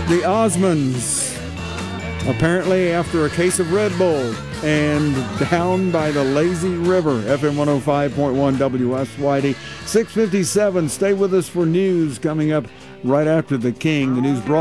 The Osmonds, apparently after a case of Red Bull, and down by the lazy river. FM 105.1 WSYD. 6:57. Stay with us for news coming up right after the King. The news brought